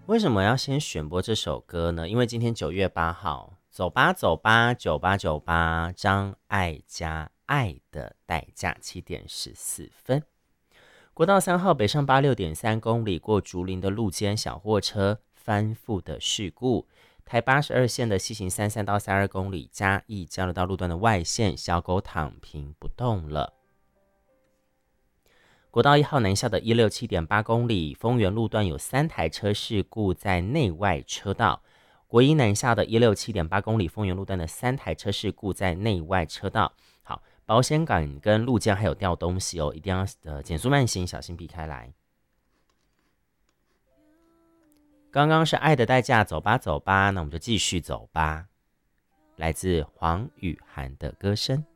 为什么要先选播这首歌呢？因为今天9月8号，走吧走吧9898，张艾嘉《爱的代价》7点14分。国道3号北上86.3公里过竹林的路肩小货车翻覆的事故，台82线的西行33到32公里，嘉义交流道路段的外线小狗躺平不动了。国道1号南下的167.8公里，丰原路段有3台车事故在内外车道。国一南下的167.8公里，丰原路段的3台车事故在内外车道。好，保险杆跟路肩还有掉东西哦，一定要减速慢行，小心避开来。刚刚是爱的代价，走吧走吧，那我们就继续走吧。来自黄雨涵的歌声。